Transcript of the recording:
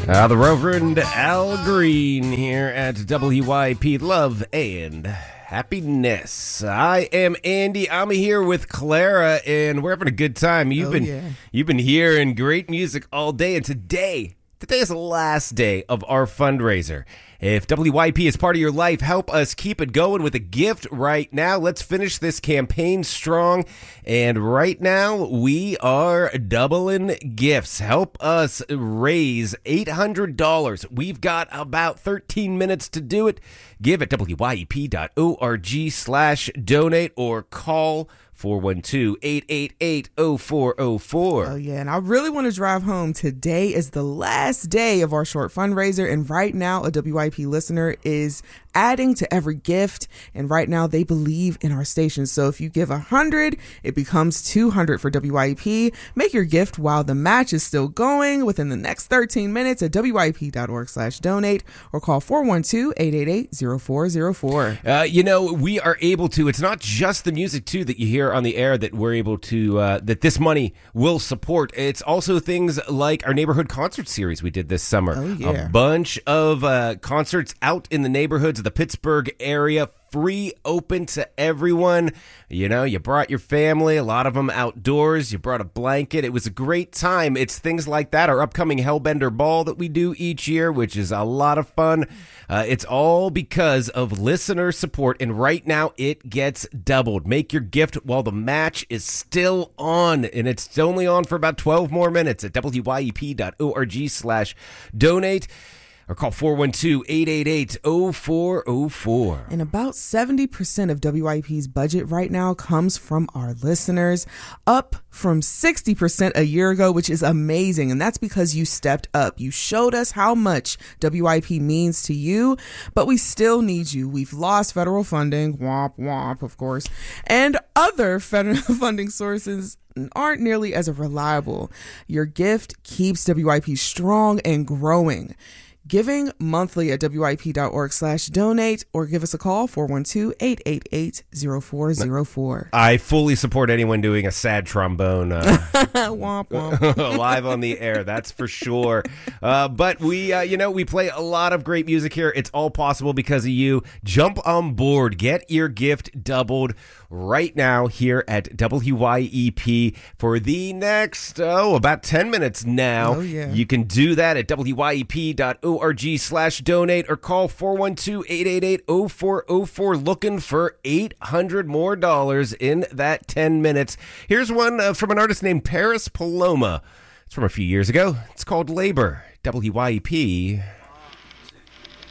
The Reverend Al Green here at WYP Love and Happiness. I am Andy. I'm here with Clara, and we're having a good time. You've been hearing great music all day, and today is the last day of our fundraiser. If WYP is part of your life, help us keep it going with a gift right now. Let's finish this campaign strong. And right now, we are doubling gifts. Help us raise $800. We've got about 13 minutes to do it. Give at wyep.org/donate or call 412-888-0404. Oh, yeah, and I really want to drive home. Today is the last day of our short fundraiser, and right now a WYP listener is adding to every gift, and right now they believe in our station. So if you give 100, it becomes 200 for WYP. Make your gift while the match is still going within the next 13 minutes at wyep.org/donate or call 412-888-0404. We are able to, it's not just the music too that you hear on the air that we're able to, that this money will support. It's also things like our neighborhood concert series we did this summer. Oh, yeah. A bunch of concerts out in the neighborhoods of the Pittsburgh area, free, open to everyone. You know, you brought your family, a lot of them outdoors. You brought a blanket. It was a great time. It's things like that. Our upcoming Hellbender Ball that we do each year, which is a lot of fun. It's all because of listener support, and right now it gets doubled. Make your gift while the match is still on, and it's only on for about 12 more minutes at wyep.org/donate. Or call 412-888-0404. And about 70% of WYP's budget right now comes from our listeners, up from 60% a year ago, which is amazing. And that's because you stepped up. You showed us how much WYP means to you, but we still need you. We've lost federal funding, womp womp, of course, and other federal funding sources aren't nearly as reliable. Your gift keeps WYP strong and growing. Giving monthly at wyp.org/donate or give us a call 412-888-0404. I fully support anyone doing a sad trombone womp, womp. live on the air. That's for sure. But we play a lot of great music here. It's all possible because of you. Jump on board. Get your gift doubled right now here at WYEP for the next, about 10 minutes now. Oh, yeah. You can do that at wyep.org/donate or call 412-888-0404 looking for $800 more in that 10 minutes. Here's one from an artist named Paris Paloma. It's from a few years ago. It's called Labor. WYEP.